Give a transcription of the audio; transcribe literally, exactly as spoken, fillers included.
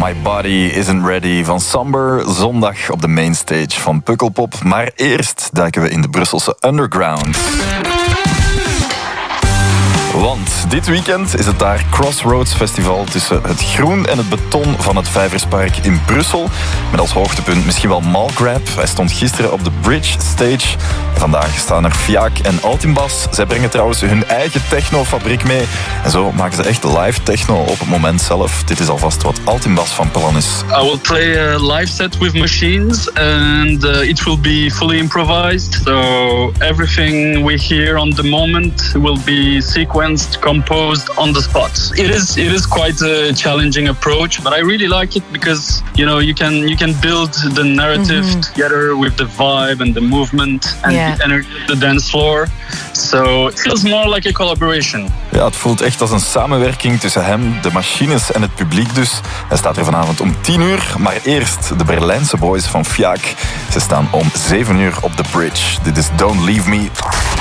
My Body Isn't Ready van Somber. Zondag op de mainstage van Pukkelpop. Maar eerst duiken we in de Brusselse underground. Want dit weekend is het daar Crossroads Festival tussen het groen en het beton van het Vijverspark in Brussel. Met als hoogtepunt misschien wel Malgrab. Hij stond gisteren op de Bridge Stage. Vandaag staan er Fiac en Altimbas. Zij brengen trouwens hun eigen technofabriek mee. En zo maken ze echt live techno op het moment zelf. Dit is alvast wat Altimbas van plan is. I will play a live set with machines and uh, it will be fully improvised. So everything we hear on the moment will be sequenced, composed on the spot. It is it is quite a challenging approach, but I really like it because you know you can you can build the narrative mm-hmm. together with the vibe and the movement and yeah. the energy of the dance floor. So it feels more like a collaboration. Ja, het voelt echt als een samenwerking tussen hem, de machines en het publiek dus. Hij staat er vanavond om tien uur, maar eerst de Berlijnse boys van Fiac. Ze staan om zeven uur op de Bridge. Dit is Don't Leave Me.